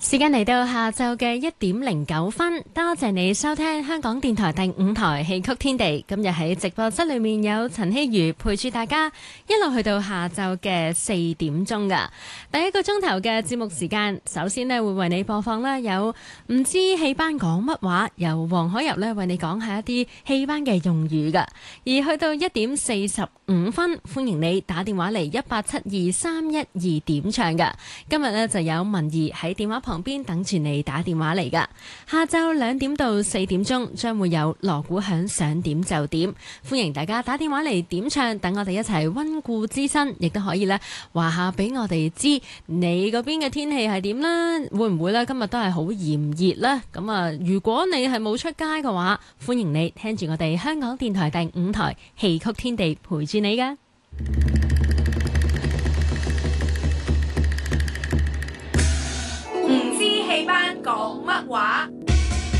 時間嚟到下晝嘅1:09，多謝你收聽香港電台第5台戲曲天地。今日喺直播室裏面有陳希如陪住大家，一路去到下晝嘅4點鐘噶。第一個鐘頭嘅節目時間，首先呢會為你播放啦，有唔知戲班講乜話，由黃海柔呢為你講下一啲戲班嘅用語噶。而去到1:45，歡迎你打電話嚟1872312點唱噶。今日呢就有文儀喺電話旁邊等住你打電話嚟噶。下晝2點到4點鐘將會有鑼鼓響，想點就點，歡迎大家打電話嚟點唱，等我哋一齊溫故知新，亦都可以咧話下俾我哋知你嗰邊嘅天氣係點啦，會唔會咧今日都係好炎熱啦？咁啊，如果你係冇出街嘅話，歡迎你聽住我哋香港電台第5台戲曲天地陪住你噶。 唔知戲班講乜話？